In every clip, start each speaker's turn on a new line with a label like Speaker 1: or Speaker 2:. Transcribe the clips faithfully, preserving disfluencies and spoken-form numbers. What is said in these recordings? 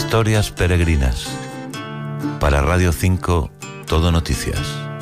Speaker 1: Historias peregrinas. Para Radio cinco, Todo Noticias.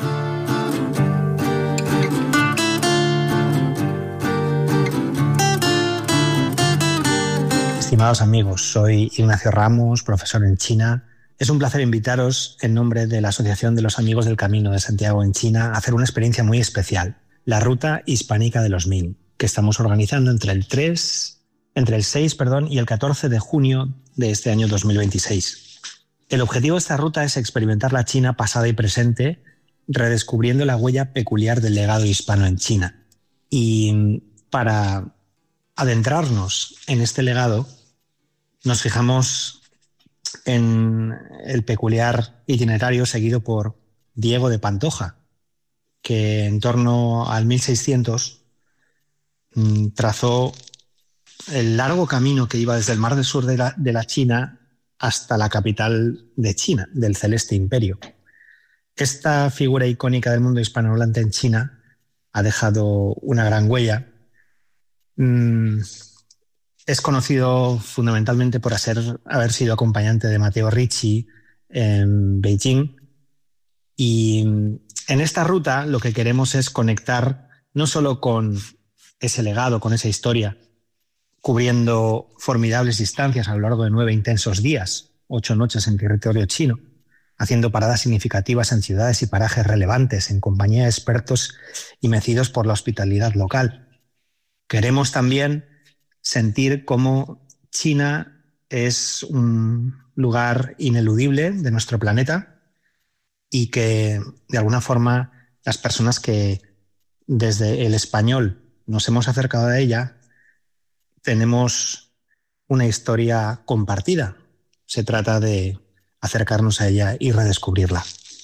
Speaker 2: Estimados amigos, soy Ignacio Ramos, profesor en China. Es un placer invitaros, en nombre de la Asociación de los Amigos del Camino de Santiago en China, a hacer una experiencia muy especial, la Ruta Hispánica de los Ming, que estamos organizando entre el tres, entre el seis perdón, y el catorce de junio de este año dos mil veintiséis. El objetivo de esta ruta es experimentar la China pasada y presente, redescubriendo la huella peculiar del legado hispano en China. Y para adentrarnos en este legado, nos fijamos en el peculiar itinerario seguido por Diego de Pantoja, que en torno al mil seiscientos trazó el largo camino que iba desde el Mar del Sur de la, de la China hasta la capital de China, del Celeste Imperio. Esta figura icónica del mundo hispanohablante en China ha dejado una gran huella. Mm, es conocido fundamentalmente por hacer, haber sido acompañante de Matteo Ricci en Beijing. Y en esta ruta lo que queremos es conectar no solo con ese legado, con esa historia, cubriendo formidables distancias a lo largo de nueve intensos días, ocho noches en territorio chino, haciendo paradas significativas en ciudades y parajes relevantes, en compañía de expertos y mecidos por la hospitalidad local. Queremos también sentir cómo China es un lugar ineludible de nuestro planeta y que, de alguna forma, las personas que desde el español nos hemos acercado a ella tenemos una historia compartida. Se trata de acercarnos a ella y redescubrirla.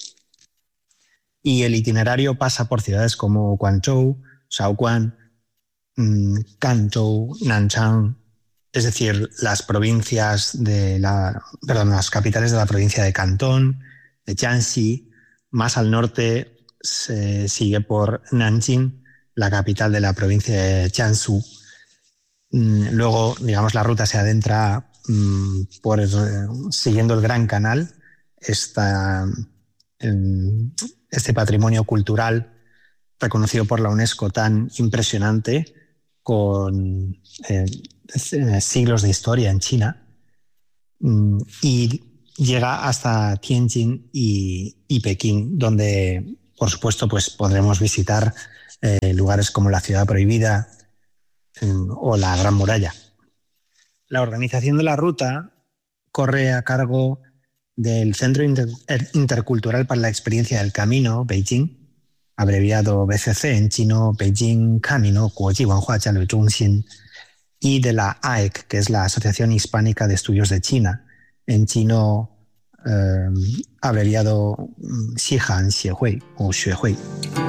Speaker 2: Y el itinerario pasa por ciudades como Guangzhou, Shaoguan, Canzhou, Nanchang, es decir, las provincias de la, perdón, las capitales de la provincia de Cantón, de Jiangxi. Más al norte se sigue por Nanjing, la capital de la provincia de Jiangsu. Luego, digamos, la ruta se adentra mmm, por, eh, siguiendo el Gran Canal, esta, eh, este patrimonio cultural reconocido por la UNESCO tan impresionante, con eh, siglos de historia en China, mmm, y llega hasta Tianjin y, y Pekín, donde, por supuesto, pues podremos visitar eh, lugares como la Ciudad Prohibida o la Gran Muralla. La organización de la ruta corre a cargo del Centro Inter- Intercultural para la Experiencia del Camino, Beijing, abreviado B C C, en chino Beijing Camino Guoji Wenhua Jialui Zhongxin, y de la A E C, que es la Asociación Hispánica de Estudios de China, en chino eh, abreviado Xihan Xiehui o Xuehui.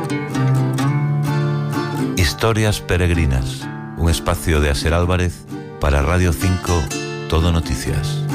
Speaker 1: Historias peregrinas. Un espacio de Aser Álvarez para Radio cinco, Todo Noticias.